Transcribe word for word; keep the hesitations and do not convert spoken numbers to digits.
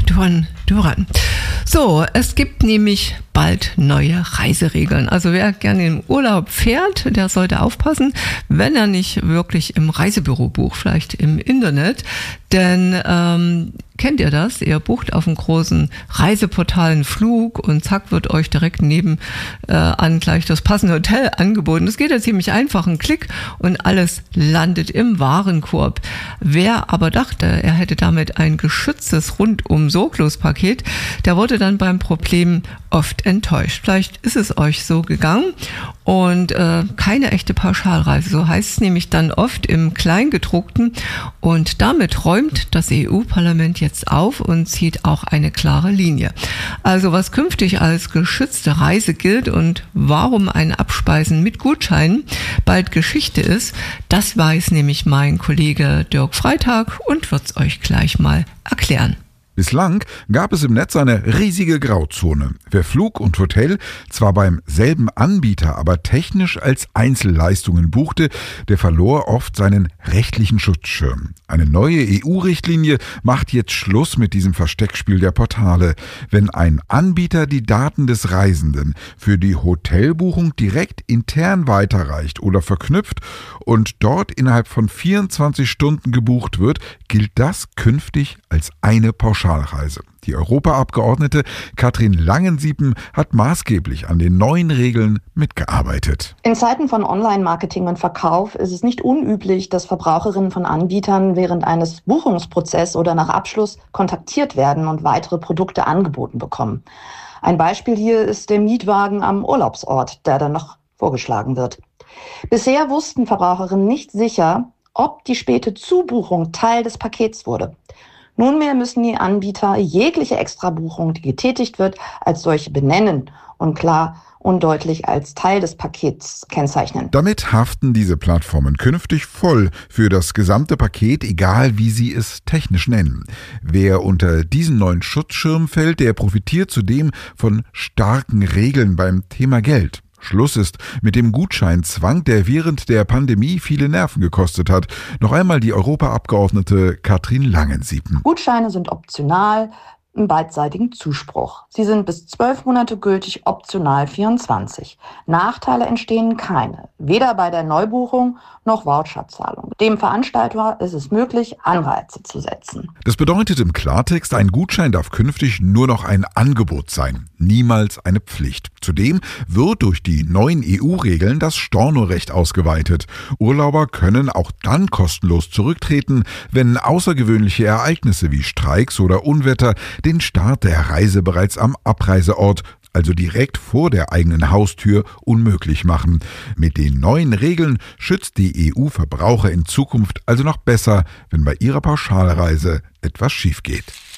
Duran Duran. So, es gibt nämlich bald neue Reiseregeln. Also wer gerne im Urlaub fährt, der sollte aufpassen, wenn er nicht wirklich im Reisebüro bucht, vielleicht im Internet. Denn ähm, kennt ihr das? Ihr bucht auf einem großen Reiseportal einen Flug und zack wird euch direkt neben äh, an gleich das passende Hotel angeboten. Das geht ja ziemlich einfach, ein Klick und alles landet im Warenkorb. Wer aber dachte, er hätte damit ein geschütztes Rundum-Sorglos-Paket, der wurde dann beim Problem oft enttäuscht. Vielleicht ist es euch so gegangen und äh, keine echte Pauschalreise. So heißt es nämlich dann oft im Kleingedruckten. Und damit räumt das E U-Parlament jetzt auf und zieht auch eine klare Linie. Also was künftig als geschützte Reise gilt und warum ein Abspeisen mit Gutscheinen bald Geschichte ist, das weiß nämlich mein Kollege Dirk Freitag und wird es euch gleich mal erklären. Bislang gab es im Netz eine riesige Grauzone. Wer Flug und Hotel zwar beim selben Anbieter, aber technisch als Einzelleistungen buchte, der verlor oft seinen rechtlichen Schutzschirm. Eine neue E U-Richtlinie macht jetzt Schluss mit diesem Versteckspiel der Portale. Wenn ein Anbieter die Daten des Reisenden für die Hotelbuchung direkt intern weiterreicht oder verknüpft und dort innerhalb von vierundzwanzig Stunden gebucht wird, gilt das künftig als eine Pauschalreise. Die Europaabgeordnete Katrin Langensiepen hat maßgeblich an den neuen Regeln mitgearbeitet. In Zeiten von Online-Marketing und Verkauf ist es nicht unüblich, dass Verbraucherinnen von Anbietern während eines Buchungsprozesses oder nach Abschluss kontaktiert werden und weitere Produkte angeboten bekommen. Ein Beispiel hier ist der Mietwagen am Urlaubsort, der dann noch vorgeschlagen wird. Bisher wussten Verbraucherinnen nicht sicher, ob die späte Zubuchung Teil des Pakets wurde. Nunmehr müssen die Anbieter jegliche Extrabuchung, die getätigt wird, als solche benennen und klar und deutlich als Teil des Pakets kennzeichnen. Damit haften diese Plattformen künftig voll für das gesamte Paket, egal wie sie es technisch nennen. Wer unter diesen neuen Schutzschirm fällt, der profitiert zudem von starken Regeln beim Thema Geld. Schluss ist mit dem Gutscheinzwang, der während der Pandemie viele Nerven gekostet hat. Noch einmal die Europaabgeordnete Katrin Langensiepen. Gutscheine sind optional im beidseitigen Zuspruch. Sie sind bis zwölf Monate gültig, optional vierundzwanzig. Nachteile entstehen keine, weder bei der Neubuchung noch Voucherzahlung. Dem Veranstalter ist es möglich, Anreize zu setzen. Das bedeutet im Klartext, ein Gutschein darf künftig nur noch ein Angebot sein, niemals eine Pflicht. Zudem wird durch die neuen E U-Regeln das Stornorecht ausgeweitet. Urlauber können auch dann kostenlos zurücktreten, wenn außergewöhnliche Ereignisse wie Streiks oder Unwetter den Start der Reise bereits am Abreiseort, also direkt vor der eigenen Haustür, unmöglich machen. Mit den neuen Regeln schützt die E U Verbraucher in Zukunft also noch besser, wenn bei ihrer Pauschalreise etwas schief geht.